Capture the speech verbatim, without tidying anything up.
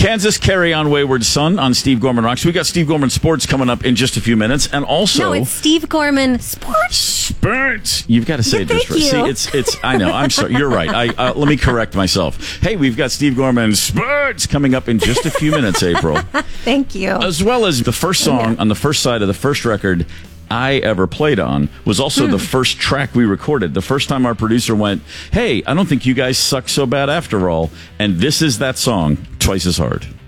Kansas Carry On Wayward Son on Steve Gorman Rocks. We got Steve Gorman Sports coming up in just a few minutes, and also no, it's Steve Gorman Sports. Sports. You've got to say Yeah, it just thank right. you. See, it's it's. I know. I'm sorry. You're right. I uh, let me correct myself. Hey, we've got Steve Gorman Sports coming up in just a few minutes, April. Thanst you. As well as the first song on the first side of the first record I ever played on was also Hmm. the first track we recorded. The first time our producer went, hey, I don't think you guys suck so bad after all. And this is that song, Twice as Hard.